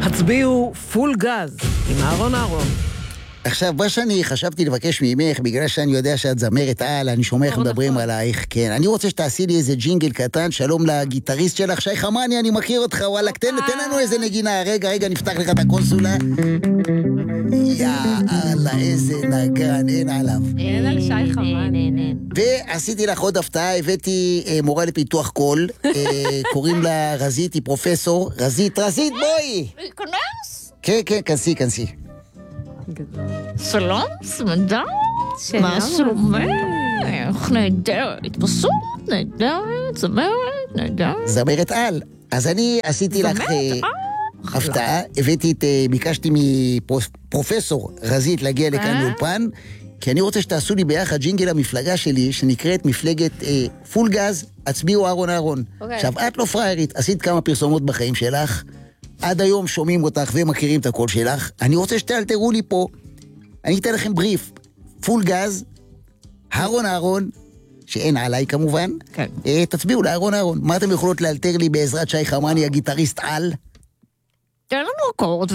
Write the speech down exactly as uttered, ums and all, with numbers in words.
הצביעו פול גז עם אהרון אהרון. עכשיו, מה שאני חשבתי לבקש ממך, בגלל שאני יודע שאת זמרת על, אני שומע איך מדברים עלייך, כן. אני רוצה שתעשי לי איזה ג'ינגל קטן, שלום לגיטריסט שלך, שי חמני, אני מכיר אותך, וואלה, תן, תן לנו איזה נגינה, רגע, רגע, נפתח לך את הקונסולה. יאללה, איזה נגן, אין עליו. אין על שי חמני. ועשיתי לך עוד הפתעה, הבאתי אה, מורה לפיתוח קול, אה, קוראים לה רזית, היא פרופסור. רזית, רזית, בואי! כנס? כן, כן, כנסי, כנסי. שלום, סמדה, מה שלומך? נהדרת, פשוט נהדרת, זמרת, נהדרת. זמרת על. אז אני עשיתי לך הפתעה, הבאתי את, ביקשתי מפרופסור רזית להגיע לכאן לאולפן, כי אני רוצה שתעשו לי ביחד ג'ינגל המפלגה שלי, שנקראת מפלגת פול גז, הצביעו אהרון אהרון. עכשיו, את לא פריירית, עשית כמה פרסומות בחיים שלך, עד היום שומעים אותך ומכירים את הקול שלך. אני רוצה שתאלתרו לי פה. אני אתן לכם בריף. פול גז, אהרון אהרון, שאין עליי כמובן. כן. תצביעו לאהרון אהרון. מה אתם יכולות לאלתר לי בעזרת שי חמני, הגיטריסט על? תן לנו אקורד